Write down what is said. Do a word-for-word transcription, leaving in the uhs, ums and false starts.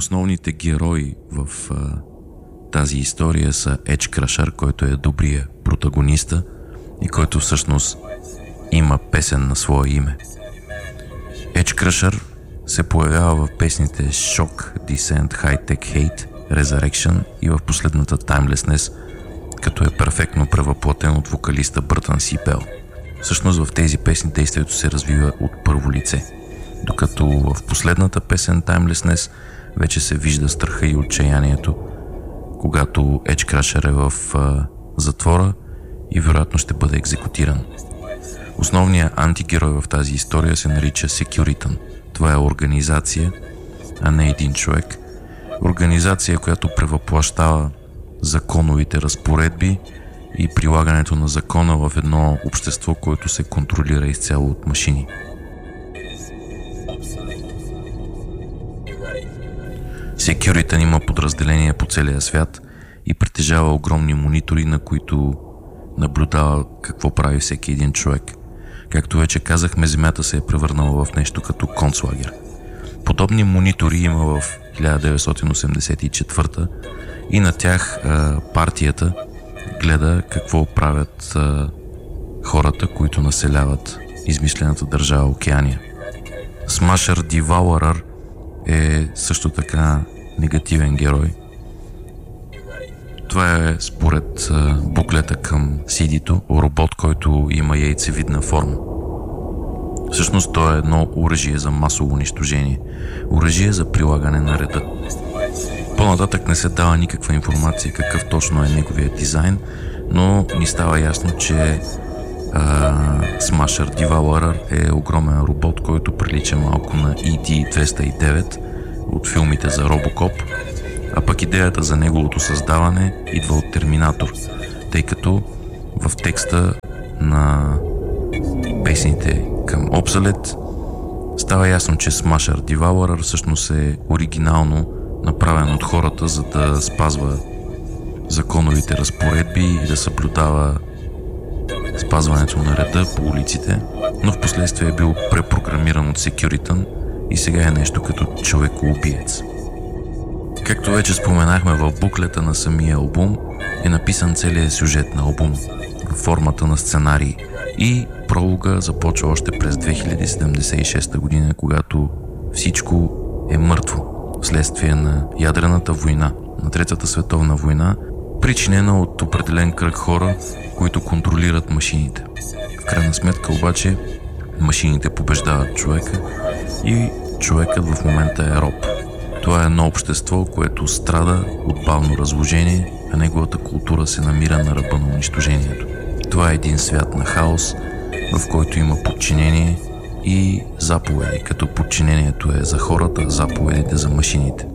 Основните герои в а, тази история са Edge Crusher, който е добрия протагониста и който всъщност има песен на свое име. Edge Crusher се появява в песните Shock, Descent, High Tech Hate, Resurrection и в последната Timelessness, като е перфектно превъплатен от вокалиста Бъртън Сипел. Всъщност в тези песни действието се развива от първо лице, докато в последната песен Timelessness вече се вижда страха и отчаянието, когато Edge Crusher е в а, затвора и вероятно ще бъде екзекутиран. Основният антигерой в тази история се нарича Securitan. Това е организация, а не един човек. Организация, която превъплащава законовите разпоредби и прилагането на закона в едно общество, което се контролира изцяло от машини. Securitan има подразделения по целия свят и притежава огромни монитори, на които наблюдава какво прави всеки един човек. Както вече казахме, Земята се е превърнала в нещо като концлагер. Подобни монитори има в хиляда деветстотин осемдесет и четвърта и на тях а, партията гледа какво правят а, хората, които населяват измислената държава Океания. Smasher Devourer е също така негативен герой. Това е според а, буклета към си ди-то робот, който има яйцевидна форма. Всъщност той е едно оръжие за масово унищожение. Оръжие за прилагане на реда. По-нататък не се дава никаква информация какъв точно е неговият дизайн, но ни става ясно, че а, Smasher Devourer е огромен робот, който прилича малко на и ди двеста и девет от филмите за Робокоп, а пък идеята за неговото създаване идва от Терминатор, тъй като в текста на песните към Obsolete става ясно, че Smasher Devourer всъщност е оригинално направен от хората, за да спазва законовите разпоредби и да съблюдава спазването на реда по улиците, но в последствие е бил препрограмиран от Securitan и сега е нещо като човекоубиец. Както вече споменахме, в буклета на самия албум е написан целият сюжет на албум в формата на сценарий и пролога започва още през две хиляди седемдесет и шеста година, когато всичко е мъртво вследствие на ядрената война, на Третата световна война, причинена от определен кръг хора, които контролират машините. В крайна сметка обаче машините побеждават човека и човекът в момента е роб. Това е едно общество, което страда от бавно разложение, а неговата култура се намира на ръба на унищожението. Това е един свят на хаос, в който има подчинение и заповеди, като подчинението е за хората, заповедите за машините.